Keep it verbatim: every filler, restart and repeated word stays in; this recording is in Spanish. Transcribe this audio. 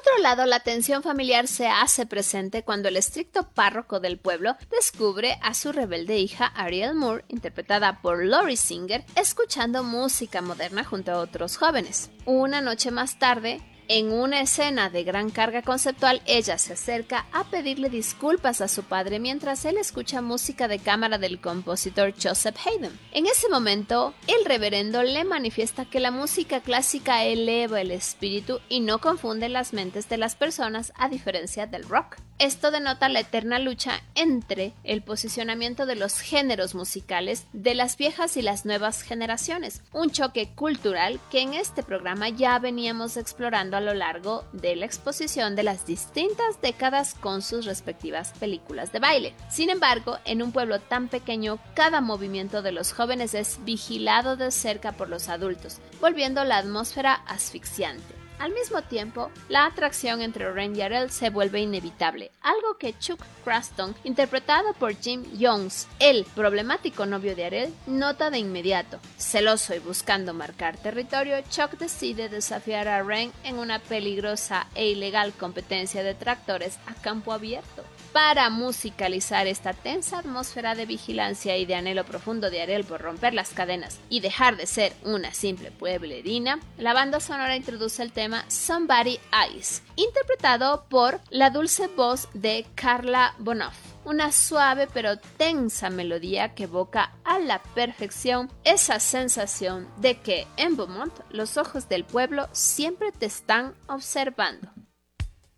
otro lado, la tensión familiar se hace presente cuando el estricto párroco del pueblo descubre a su rebelde hija Ariel Moore, interpretada por Lori Singer, escuchando música moderna junto a otros jóvenes. Una noche más tarde, en una escena de gran carga conceptual, ella se acerca a pedirle disculpas a su padre mientras él escucha música de cámara del compositor Joseph Haydn. En ese momento, el reverendo le manifiesta que la música clásica eleva el espíritu y no confunde las mentes de las personas, a diferencia del rock. Esto denota la eterna lucha entre el posicionamiento de los géneros musicales de las viejas y las nuevas generaciones, un choque cultural que en este programa ya veníamos explorando a lo largo de la exposición de las distintas décadas con sus respectivas películas de baile. Sin embargo, en un pueblo tan pequeño, cada movimiento de los jóvenes es vigilado de cerca por los adultos, volviendo la atmósfera asfixiante. Al mismo tiempo, la atracción entre Ren y Ariel se vuelve inevitable, algo que Chuck Craston, interpretado por Jim Jones, el problemático novio de Ariel, nota de inmediato. Celoso y buscando marcar territorio, Chuck decide desafiar a Ren en una peligrosa e ilegal competencia de tractores a campo abierto. Para musicalizar esta tensa atmósfera de vigilancia y de anhelo profundo de Ariel por romper las cadenas y dejar de ser una simple pueblerina, la banda sonora introduce el tema Somebody Eyes, interpretado por la dulce voz de Carla Bonoff. Una suave pero tensa melodía que evoca a la perfección esa sensación de que en Beaumont los ojos del pueblo siempre te están observando.